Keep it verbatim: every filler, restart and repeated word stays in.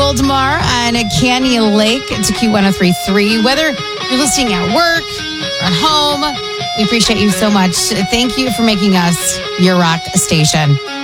Goldmar and Canny Lake to Q one oh three point three. Whether you're listening at work or at home, we appreciate you so much. Thank you for making us your rock station.